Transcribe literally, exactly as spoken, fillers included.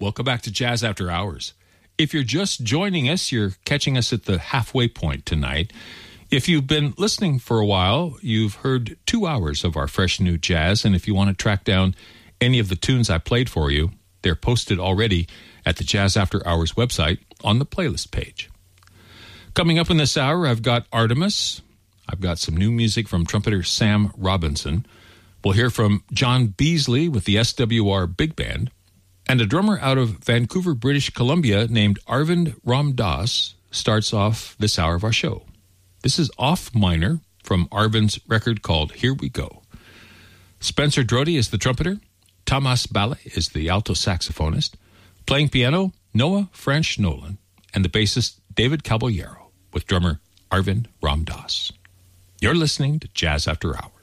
Welcome back to Jazz After Hours. If you're just joining us, you're catching us at the halfway point tonight. If you've been listening for a while, you've heard two hours of our fresh new jazz, and if you want to track down any of the tunes I played for you, they're posted already at the Jazz After Hours website on the playlist page. Coming up in this hour, I've got Artemis. I've got some new music from trumpeter Sam Robinson. We'll hear from John Beasley with the S W R Big Band. And a drummer out of Vancouver, British Columbia named Arvind Ramdas starts off this hour of our show. This is Off Minor from Arvind's record called Here We Go. Spencer Drody is the trumpeter. Thomas Balle is the alto saxophonist. Playing piano, Noah French Nolan. And the bassist, David Caballero, with drummer Arvind Ramdas. You're listening to Jazz After Hours.